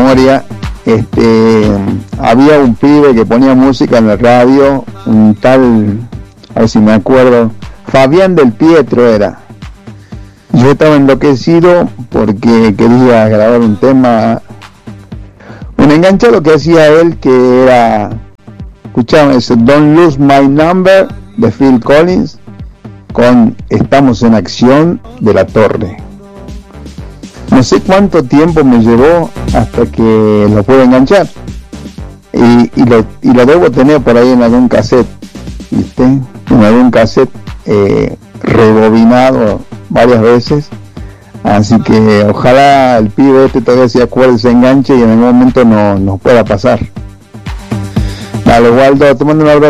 memoria, había un pibe que ponía música en la radio, un tal, a ver si me acuerdo, Fabián del Pietro era. Yo estaba enloquecido porque quería grabar un tema. Me enganchó lo que hacía él, que era, escuchaba ese Don't Lose My Number de Phil Collins con Estamos en Acción de La Torre. No sé cuánto tiempo me llevó hasta que lo pude enganchar, y lo debo tener por ahí en algún cassette, ¿viste? En algún cassette rebobinado varias veces. Así que ojalá el pibe todavía se acuerde, se enganche y en algún momento nos pueda pasar. Dale, Waldo, te mando un abrazo.